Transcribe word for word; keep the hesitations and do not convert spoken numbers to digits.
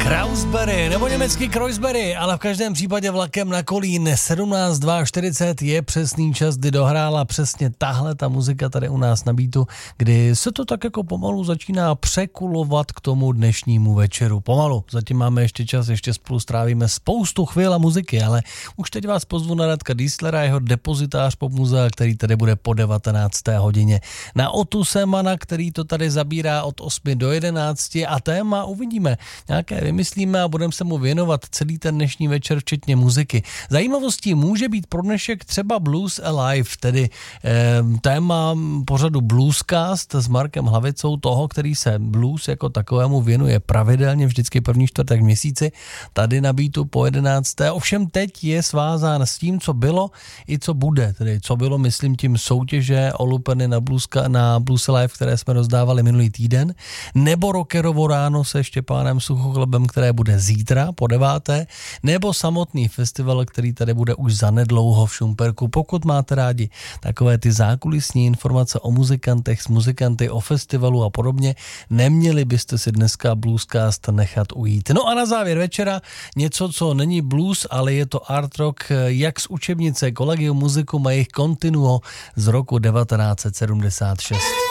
Raspberry nebo německý Kreuzberry, ale v každém případě vlakem na Kolín. sedmnáct čtyřicet dva je přesný čas, kdy dohrála přesně tahle ta muzika tady u nás na Beatu, kdy se to tak jako pomalu začíná překulovat k tomu dnešnímu večeru. Pomalu, zatím máme ještě čas, ještě spolu strávíme spoustu chvíl a muziky, ale už teď vás pozvu na Radka Diestlera, jeho depozitář pop muzea, který tady bude po devatenácté hodině. Na Otu Semana, který to tady zabírá od osmi do jedenácti a téma uvidíme. Nějaké vymyslíme a budeme se mu věnovat celý ten dnešní večer, včetně muziky. Zajímavostí může být pro dnešek třeba Blues Alive, tedy eh, téma pořadu Bluescast s Markem Hlavicou, toho, který se blues jako takovému věnuje pravidelně, vždycky první čtvrtek v měsíci, tady na Beatu po jedenácté. Ovšem teď je svázán s tím, co bylo i co bude, tedy co bylo, myslím tím soutěže o lupeny na, blueska, na Blues Alive, které jsme rozdávali minulý týden, nebo Rockerovo ráno se Štěpánem Suchochlebem, které bude zítra po deváté, nebo samotný festival, který tady bude už zanedlouho v Šumperku. Pokud máte rádi takové ty zákulisní informace o muzikantech, s muzikanty, o festivalu a podobně, neměli byste si dneska Bluescast nechat ujít. No a na závěr večera něco, co není blues, ale je to art rock, jak z učebnice Collegium Musicum a jejich Continuo z roku devatenáct set sedmdesát šest.